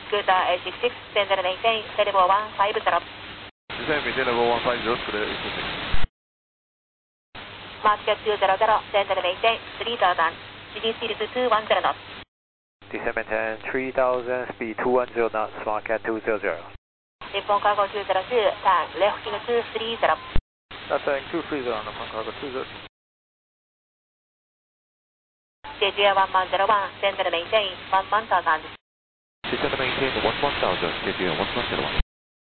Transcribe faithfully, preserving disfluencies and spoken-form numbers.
Scooter eight six six, send and maintain, level one five zero. Descend maintain level one five zero, Scooter eight six six. Market two zero zero, send and maintain, three thousand. G D speed two one zero knots. Descend maintain three thousand, speed two one zero knots, Market two zero zero. Nippon Cargo two zero two, turn left in two three zero. Left two three zero, Nippon Cargo two zero. Stage one one zero one, send and maintain, one one thousand. Descend maintain one one thousand, stage one one zero one.